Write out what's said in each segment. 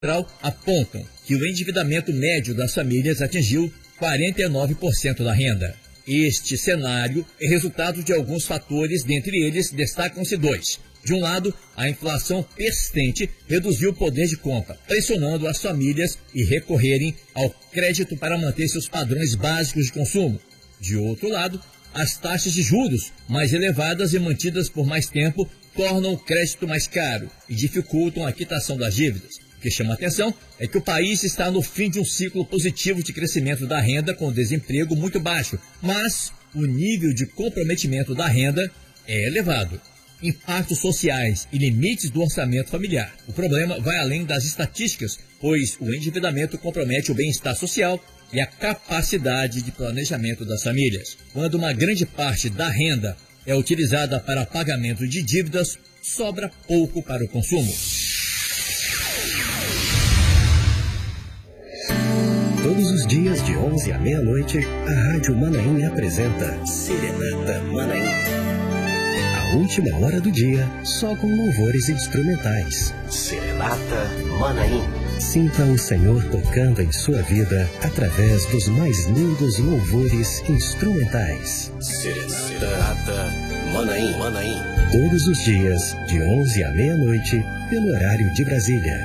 apontam que o endividamento médio das famílias atingiu 49% da renda. Este cenário é resultado de alguns fatores, dentre eles destacam-se dois. De um lado, a inflação persistente reduziu o poder de compra, pressionando as famílias a recorrerem ao crédito para manter seus padrões básicos de consumo. De outro lado, as taxas de juros mais elevadas e mantidas por mais tempo tornam o crédito mais caro e dificultam a quitação das dívidas. O que chama a atenção é que o país está no fim de um ciclo positivo de crescimento da renda com desemprego muito baixo, mas o nível de comprometimento da renda é elevado. Impactos sociais e limites do orçamento familiar. O problema vai além das estatísticas, pois o endividamento compromete o bem-estar social e a capacidade de planejamento das famílias. Quando uma grande parte da renda é utilizada para pagamento de dívidas, sobra pouco para o consumo. Todos os dias, de 11 à meia-noite, a Rádio Manaim apresenta Serenata Manaim. A última hora do dia, só com louvores instrumentais. Serenata Manaim. Sinta o Senhor tocando em sua vida através dos mais lindos louvores instrumentais. Serenata Manaim. Todos os dias, de 11 à meia-noite, pelo horário de Brasília.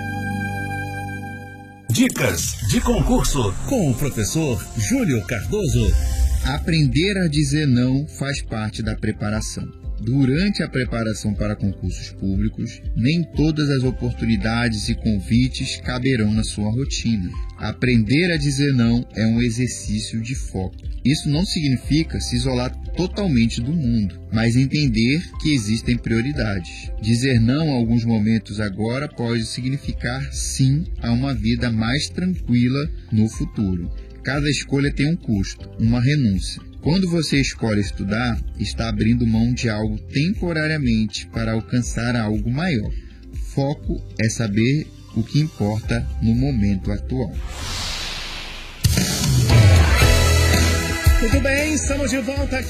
Dicas de concurso com o professor Júlio Cardoso. Aprender a dizer não faz parte da preparação. Durante a preparação para concursos públicos, nem todas as oportunidades e convites caberão na sua rotina. Aprender a dizer não é um exercício de foco. Isso não significa se isolar totalmente do mundo, mas entender que existem prioridades. Dizer não a alguns momentos agora pode significar sim a uma vida mais tranquila no futuro. Cada escolha tem um custo, uma renúncia. Quando você escolhe estudar, está abrindo mão de algo temporariamente para alcançar algo maior. Foco é saber o que importa no momento atual. Muito bem, estamos de volta aqui.